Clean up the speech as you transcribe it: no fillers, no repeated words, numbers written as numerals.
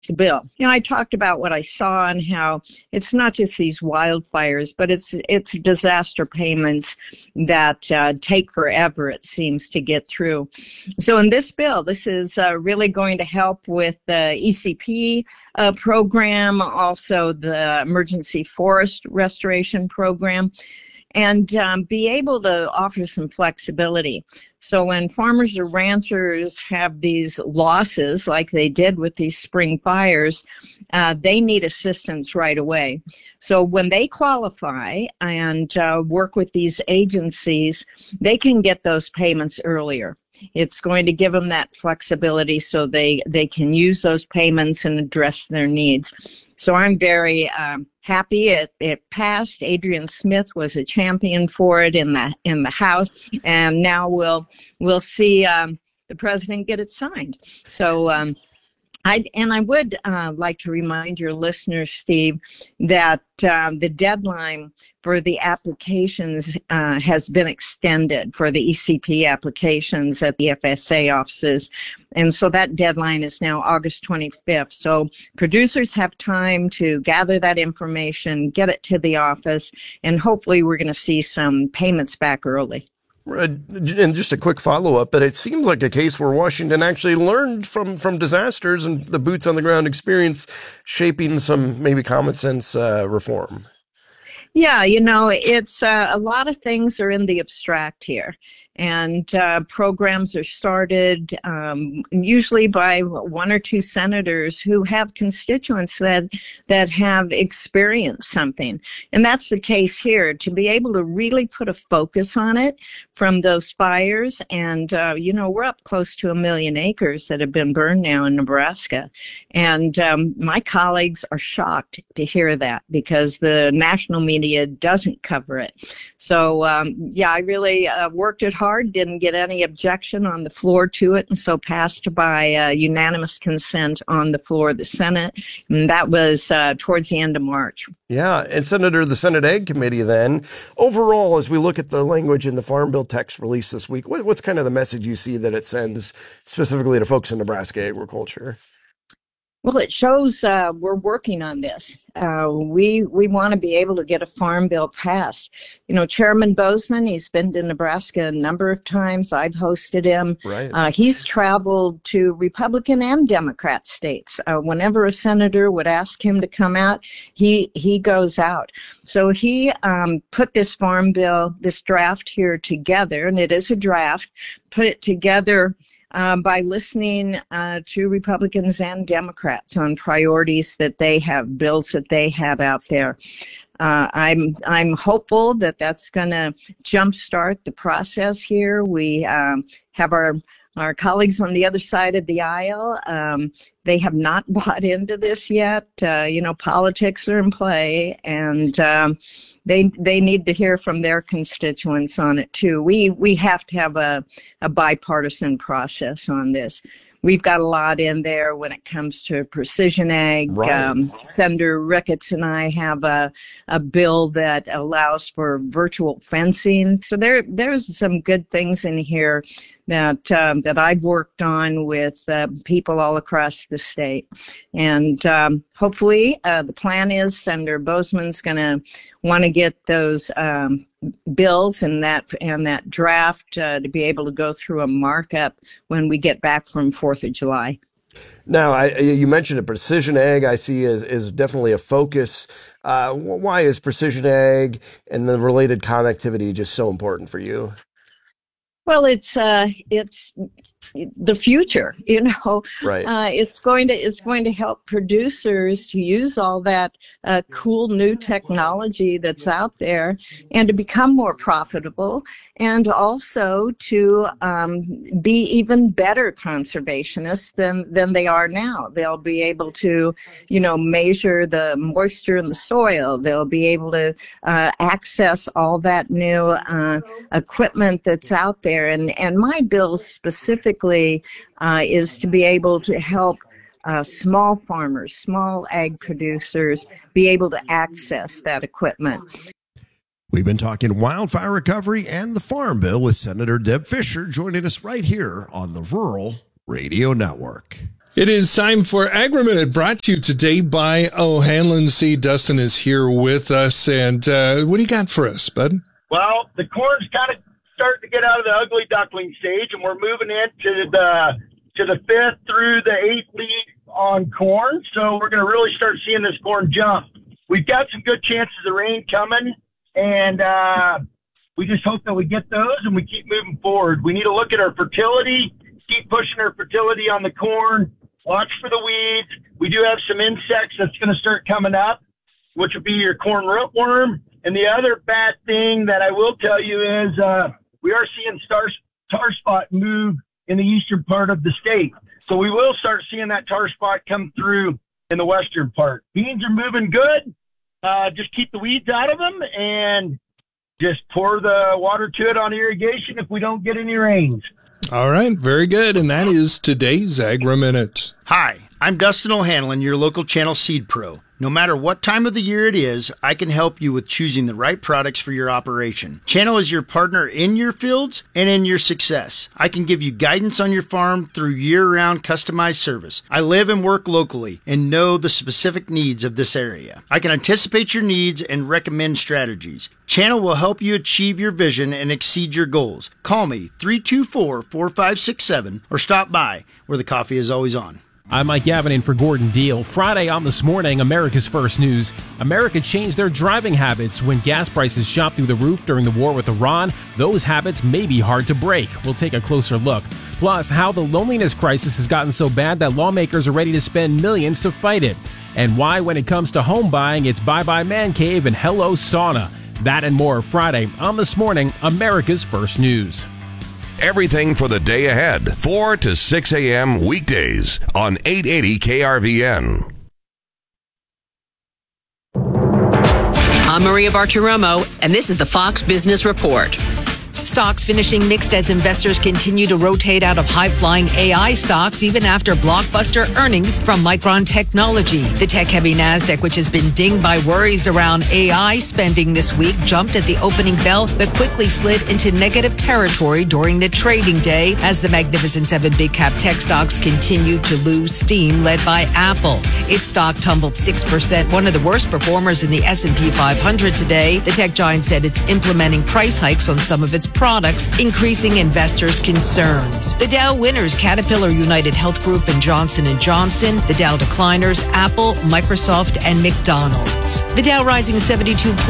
bill. I talked about what I saw and how it's not just these wildfires, but it's disaster payments that take forever, it seems, to get through. So in this bill, this is really going to help with the ECP program, also the Emergency Forest Restoration Program, and be able to offer some flexibility. So when farmers or ranchers have these losses, like they did with these spring fires, they need assistance right away. So when they qualify and work with these agencies, they can get those payments earlier. It's going to give them that flexibility so they can use those payments and address their needs. So I'm very happy it passed. Adrian Smith was a champion for it in the House, and now we'll see the president get it signed. So I would like to remind your listeners, Steve, that the deadline for the applications has been extended for the ECP applications at the FSA offices. And so that deadline is now August 25th. So producers have time to gather that information, get it to the office, and hopefully we're going to see some payments back early. And just a quick follow-up, but it seems like a case where Washington actually learned from disasters and the boots on the ground experience shaping some maybe common sense reform. Yeah, it's a lot of things are in the abstract here. And programs are started usually by one or two senators who have constituents that have experienced something. And that's the case here, to be able to really put a focus on it from those fires. And, we're up close to 1 million acres that have been burned now in Nebraska. And my colleagues are shocked to hear that because the national media doesn't cover it. So, I really worked it hard, didn't get any objection on the floor to it, and so passed by unanimous consent on the floor of the Senate. And that was towards the end of March. Yeah. And Senator, the Senate Ag Committee then, overall, as we look at the language in the Farm Bill text released this week, what's kind of the message you see that it sends specifically to folks in Nebraska agriculture? Well, it shows we're working on this. We want to be able to get a farm bill passed. Chairman Bozeman, he's been to Nebraska a number of times. I've hosted him. Right. He's traveled to Republican and Democrat states. Whenever a senator would ask him to come out, he goes out. So he put this farm bill, this draft here together, and it is a draft, put it together by listening to Republicans and Democrats on priorities that they have, bills that they have out there. I'm hopeful that that's going to jumpstart the process here. We have our colleagues on the other side of the aisle. They have not bought into this yet. Politics are in play, and they need to hear from their constituents on it too. We have to have a bipartisan process on this. We've got a lot in there when it comes to precision ag. Right. Senator Ricketts and I have a bill that allows for virtual fencing. So there's some good things in here that I've worked on with people all across the state. And hopefully the plan is Senator Bozeman's going to want to get those bills and that draft to be able to go through a markup when we get back from 4th of July. Now, you mentioned a precision ag I see is definitely a focus. Why is precision ag and the related connectivity just so important for you? Well, it's the future, Right. It's going to help producers to use all that cool new technology that's out there and to become more profitable, and also to be even better conservationists than they are now. They'll be able to, measure the moisture in the soil. They'll be able to access all that new equipment that's out there. And my bill specifically is to be able to help small farmers, small ag producers be able to access that equipment. We've been talking wildfire recovery and the Farm Bill with Senator Deb Fischer, joining us right here on the Rural Radio Network. It is time for Agri-Minute, brought to you today by O'Hanlon Seed. Dustin is here with us, and what do you got for us, bud? Well, the corn's kind of starting to get out of the ugly duckling stage, and we're moving into the 5th through the 8th lead on corn, so we're going to really start seeing this corn jump. We've got some good chances of rain coming, and we just hope that we get those and we keep moving forward. We need to look at our fertility, keep pushing our fertility on the corn. Watch for the weeds. We do have some insects that's going to start coming up, which will be your corn rootworm. And the other bad thing that I will tell you is we are seeing tar spot move in the eastern part of the state. So we will start seeing that tar spot come through in the western part. Beans are moving good. Just keep the weeds out of them and just pour the water to it on irrigation if we don't get any rains. All right, very good. And that is today's Agri-Minute. Hi, I'm Dustin O'Hanlon, your local channel seed pro. No matter what time of the year it is, I can help you with choosing the right products for your operation. Channel is your partner in your fields and in your success. I can give you guidance on your farm through year-round customized service. I live and work locally and know the specific needs of this area. I can anticipate your needs and recommend strategies. Channel will help you achieve your vision and exceed your goals. Call me 324-4567 or stop by where the coffee is always on. I'm Mike Gavin in for Gordon Deal. Friday on This Morning, America's First News. America changed their driving habits when gas prices shot through the roof during the war with Iran. Those habits may be hard to break. We'll take a closer look. Plus, how the loneliness crisis has gotten so bad that lawmakers are ready to spend millions to fight it. And why, when it comes to home buying, it's bye-bye man cave and hello sauna. That and more Friday on This Morning, America's First News. Everything for the day ahead, 4 to 6 a.m. weekdays on 880 KRVN. I'm Maria Bartiromo, and this is the Fox Business Report. Stocks finishing mixed as investors continue to rotate out of high-flying AI stocks even after blockbuster earnings from Micron Technology. The tech-heavy Nasdaq, which has been dinged by worries around AI spending this week, jumped at the opening bell but quickly slid into negative territory during the trading day as the Magnificent Seven big-cap tech stocks continued to lose steam, led by Apple. Its stock tumbled 6%, one of the worst performers in the S&P 500 today. The tech giant said it's implementing price hikes on some of its products, increasing investors' concerns. The Dow winners, Caterpillar, United Health Group, and Johnson & Johnson. The Dow decliners, Apple, Microsoft, and McDonald's. The Dow rising 72